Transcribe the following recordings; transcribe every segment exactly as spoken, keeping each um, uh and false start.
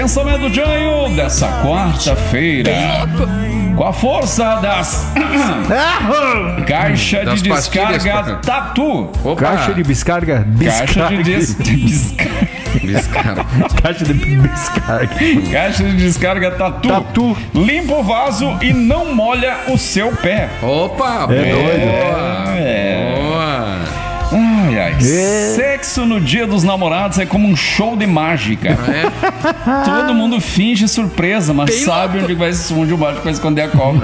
Pensamento de Janho dessa quarta-feira. Com a força das caixa Das de descarga pastilhas, Tatu. Opa. Caixa de descarga. Caixa de des... descarga. Descarga. Caixa de descarga. Caixa de descarga Tatu. Tatu. Limpa o vaso e não molha o seu pé. Opa, É boa. doido. É. Boa. Ai, ai. É. Sexo no dia dos namorados é como um show de mágica. É. Todo mundo finge surpresa, mas Bem sabe louco. onde vai, onde o mágico vai esconder a cobra.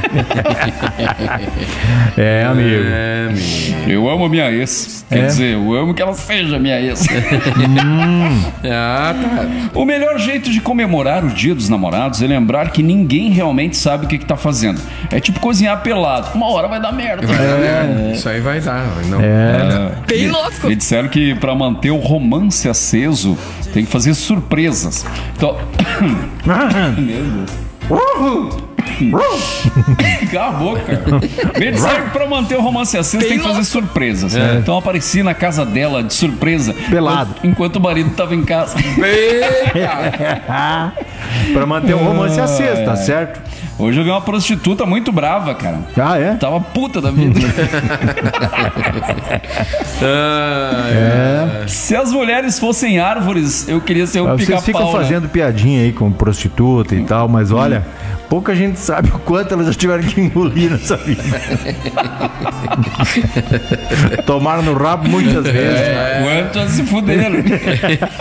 É, amigo. É, amigo. Eu amo minha ex. Quer É? dizer, eu amo que ela seja minha ex. Ah, tá. O melhor jeito de comemorar o dia dos namorados é lembrar que ninguém realmente sabe o que, que tá fazendo. É tipo cozinhar pelado. Uma hora vai dar merda. Vai dar merda. Isso aí vai dar. Não. É. Bem louco. Me disseram que pra manter o romance aceso tem que fazer surpresas. Então. Meu Deus. Cala a boca. Me disseram que pra manter o romance aceso tem que fazer surpresas. Então eu apareci na casa dela de surpresa. Pelado. Enquanto o marido tava em casa. Eita. Pra manter o romance aceso, tá certo? Hoje eu vi uma prostituta muito brava, cara. Ah, é? Tava puta da vida. Ah, É. Se as mulheres fossem árvores, eu queria ser um Vocês pica-pau. ficam né? fazendo piadinha aí com prostituta e tal, mas olha, pouca gente sabe o quanto elas já tiveram que engolir nessa vida. Tomaram no rabo muitas vezes. É, quanto a se fuderam.